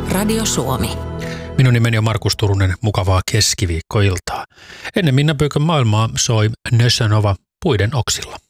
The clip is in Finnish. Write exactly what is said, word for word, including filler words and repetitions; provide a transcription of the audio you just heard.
Radio Suomi. Minun nimeni on Markus Turunen, mukavaa keskiviikkoiltaa. Ennen Minna Pöykön maailmaa soi Nössönova Puiden oksilla.